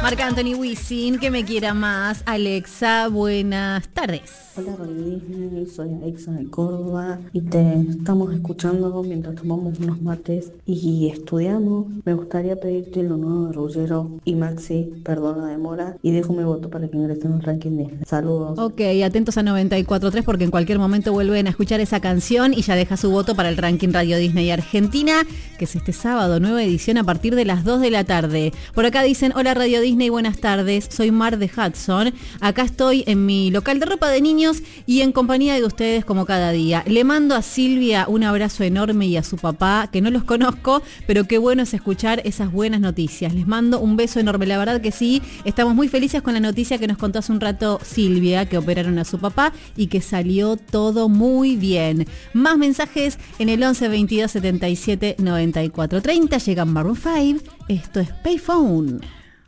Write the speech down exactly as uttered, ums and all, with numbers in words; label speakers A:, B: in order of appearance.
A: Marc Anthony Wisin, que me quiera más. Alexa, buenas tardes.
B: Hola Radio Disney, soy Alexa de Córdoba y te estamos escuchando mientras tomamos unos mates y estudiamos. Me gustaría pedirte lo nuevo de Ruggiero y Maxi, perdón la demora, y dejo mi voto para que ingresen al ranking Disney. Saludos.
A: Ok, atentos a noventa y cuatro punto tres porque en cualquier momento vuelven a escuchar esa canción y ya deja su voto para el ranking Radio Disney Argentina, que es este sábado, nueva edición a partir de las dos de la tarde. Por acá dicen, hola Radio Disney, buenas tardes, soy Mar de Hudson. Acá estoy en mi local de ropa de niños y en compañía de ustedes como cada día. Le mando a Silvia un abrazo enorme y a su papá, que no los conozco, pero qué bueno es escuchar esas buenas noticias. Les mando un beso enorme, la verdad que sí, estamos muy felices con la noticia que nos contó hace un rato Silvia, que operaron a su papá y que salió todo muy bien. Más mensajes en el once veintidós setenta y siete noventa y cuatro treinta, llegan Maroon cinco, esto es Payphone.